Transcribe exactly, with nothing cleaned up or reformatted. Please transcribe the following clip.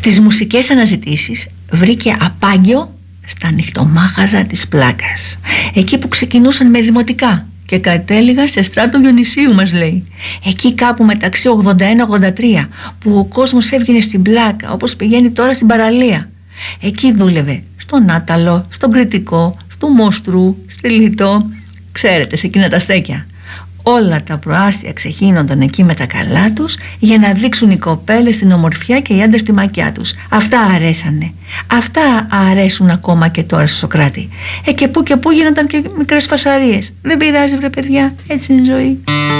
Στις μουσικές αναζητήσεις βρήκε απάγιο στα νυχτομάγαζα της Πλάκας, εκεί που ξεκινούσαν με δημοτικά και κατέληγα σε Στράτο Διονυσίου, μας λέει. Εκεί κάπου μεταξύ ογδόντα ένα ογδόντα τρία, που ο κόσμος έβγαινε στην Πλάκα όπως πηγαίνει τώρα στην παραλία. Εκεί δούλευε στον Άταλο, στον Κρητικό, στο Μόστρου, στη Λιτό, ξέρετε, σε εκείνα τα στέκια. Όλα τα προάστια ξεχύνονταν εκεί με τα καλά τους για να δείξουν οι κοπέλες την ομορφιά και οι άντρες τη μακιά τους. Αυτά αρέσανε. Αυτά αρέσουν ακόμα και τώρα στο Σοκράτη. Ε, και που και που γίνονταν και μικρές φασαρίες. Δεν πειράζει, βρε παιδιά, έτσι είναι η ζωή.